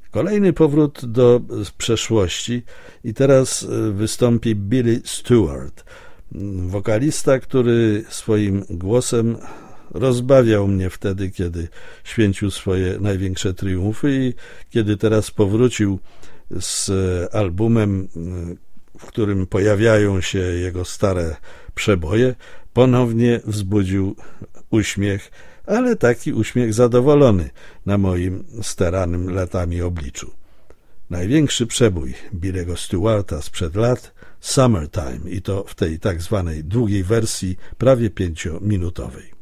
Kolejny powrót do przeszłości i teraz wystąpi Billy Stewart, wokalista, który swoim głosem rozbawiał mnie wtedy, kiedy święcił swoje największe triumfy i kiedy teraz powrócił z albumem, w którym pojawiają się jego stare przeboje, ponownie wzbudził uśmiech, ale taki uśmiech zadowolony na moim staranym latami obliczu. Największy przebój Billy'ego Stewarta sprzed lat, Summertime, i to w tej tak zwanej długiej wersji, prawie 5-minutowej.